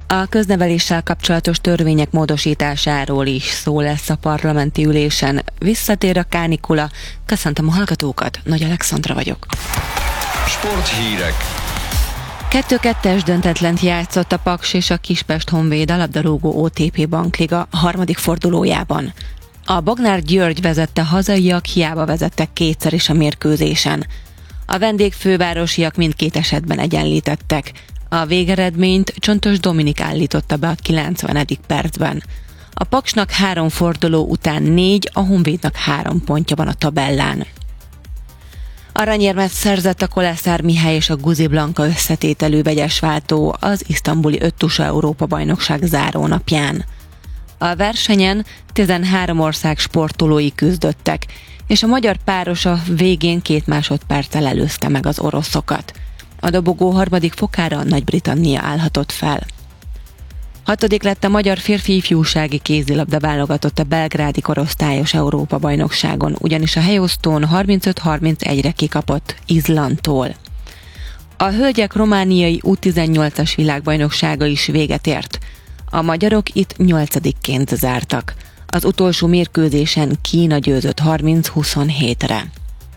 A közneveléssel kapcsolatos törvények módosításáról is szó lesz a parlamenti ülésen. Visszatér a kánikula. Köszöntöm a hallgatókat, Nagy Alexandra vagyok. Sporthírek. 2-2-es döntetlent játszott a Paks és a Kispest Honvéd a labdarúgó OTP Bankliga harmadik fordulójában. A Bognár György vezette, hazaiak hiába vezettek kétszer is a mérkőzésen. A vendégfővárosiak mindkét esetben egyenlítettek. A végeredményt Csontos Dominik állította be a 90. percben. A Paksnak 3 forduló után 4, a Honvédnak 3 pontja van a tabellán. Aranyérmet szerzett a Koleszár Mihály és a Guzi Blanka összetételű vegyesváltó az isztambuli 5 tusa Európa-bajnokság zárónapján. A versenyen 13 ország sportolói küzdöttek, és a magyar páros a végén 2 másodperccel előzte meg az oroszokat. A dobogó harmadik fokára Nagy-Britannia állhatott fel. 6. lett a magyar férfi ifjúsági kézilabda válogatott a belgrádi korosztályos Európa-bajnokságon, ugyanis a helyosztón 35-31-re kikapott Izlandtól. A hölgyek romániai U18-as világbajnoksága is véget ért. A magyarok itt 8-ként zártak. Az utolsó mérkőzésen Kína győzött 30-27-re.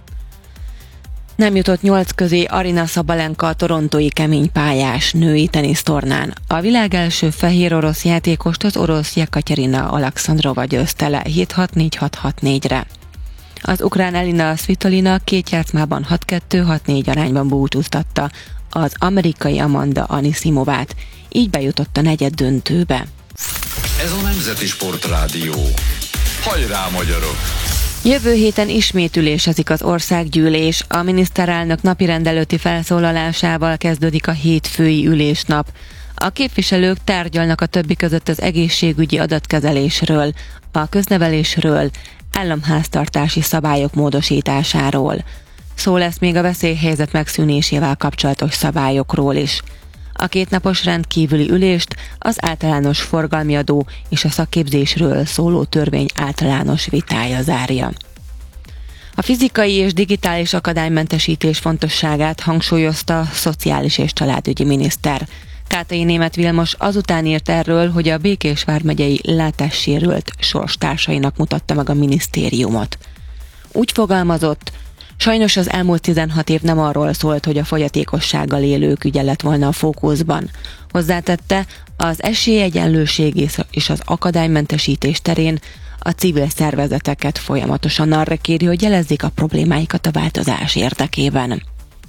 Nem jutott 8 közé Aryna Sabalenka a torontói keménypályás női tenisztornán. A világ első fehér orosz játékost az orosz Jekaterina Alexandrova győzte le 7-6-4-6-6-4-re. Az ukrán Elina Svitolina 2 játszmában 6-2, 6-4 arányban búcsúztatta az amerikai Amanda Anisimovát, így bejutott a negyeddöntőbe. Ez a Nemzeti Sportrádió. Hajrá, magyarok! Jövő héten ismét ülésezik az országgyűlés. A miniszterelnök napirendelőtti felszólalásával kezdődik a hétfői ülésnap. A képviselők tárgyalnak a többi között az egészségügyi adatkezelésről, a köznevelésről, államháztartási szabályok módosításáról. Szó lesz még a veszélyhelyzet megszűnésével kapcsolatos szabályokról is. A 2 napos rendkívüli ülést az általános forgalmi adó és a szakképzésről szóló törvény általános vitája zárja. A fizikai és digitális akadálymentesítés fontosságát hangsúlyozta a szociális és családügyi miniszter. Kátai Németh Vilmos azután írt erről, hogy a Békés vármegyei látássérült sorstársainak mutatta meg a minisztériumot. Úgy fogalmazott: sajnos az elmúlt 16 év nem arról szólt, hogy a fogyatékossággal élők ügye lett volna a fókuszban. Hozzátette, az esélyegyenlőség és az akadálymentesítés terén a civil szervezeteket folyamatosan arra kéri, hogy jelezzék a problémáikat a változás érdekében.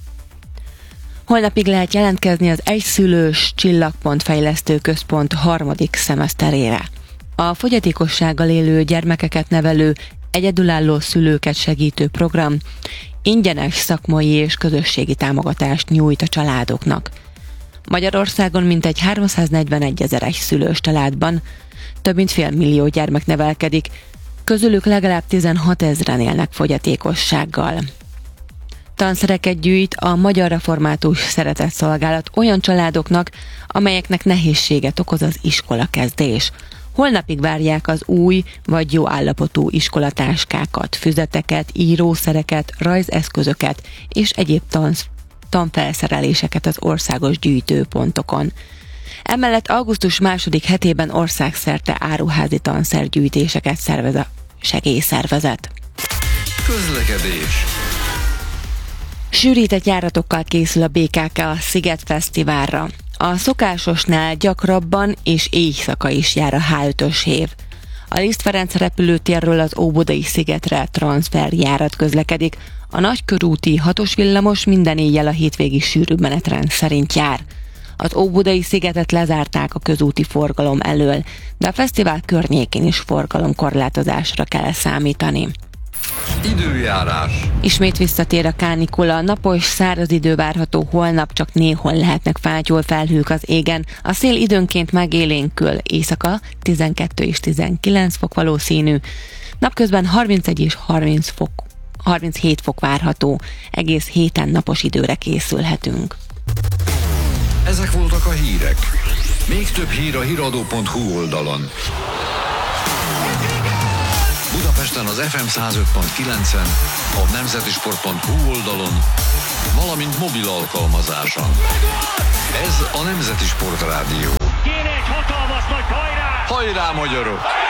Holnapig lehet jelentkezni az egyszülős Csillagpont Fejlesztő Központ 3. szemeszterére. A fogyatékossággal élő gyermekeket nevelő, egyedülálló szülőket segítő program ingyenes szakmai és közösségi támogatást nyújt a családoknak. Magyarországon mintegy 341 000 egyszülős családban több mint fél millió gyermek nevelkedik, közülük legalább 16 000-en élnek fogyatékossággal. Tanszereket gyűjt a Magyar Református Szeretetszolgálat olyan családoknak, amelyeknek nehézséget okoz az iskolakezdés. Holnapig várják az új vagy jó állapotú iskolatáskákat, füzeteket, írószereket, rajzeszközöket és egyéb tanfelszereléseket az országos gyűjtőpontokon. Emellett augusztus 2. hetében országszerte áruházi tanszergyűjtéseket szervez a segélyszervezet. Közlekedés. Sűrített járatokkal készül a BKK a Sziget Fesztiválra. A szokásosnál gyakrabban és éjszaka is jár a H5-ös hév. A Liszt Ferenc repülőtérről az Óbudai szigetre transferjárat közlekedik. A nagykörúti 6-os villamos minden éjjel a hétvégi sűrűbb menetrend szerint jár. Az Óbudai szigetet lezárták a közúti forgalom elől, de a fesztivál környékén is forgalomkorlátozásra kell számítani. Időjárás. Ismét visszatér a kánikula, napos, száraz idő várható, holnap csak néhol lehetnek fátyol felhők az égen. A szél időnként megélénkül, éjszaka 12 és 19 fok valószínű. Napközben 31 és 37 fok várható. Egész héten napos időre készülhetünk. Ezek voltak a hírek. Még több hír a hiradó.hu oldalon. Budapesten az FM 105.9-en, a nemzetisport.hu oldalon, valamint mobil alkalmazáson. Ez a Nemzeti Sportrádió. Hajrá, magyarok!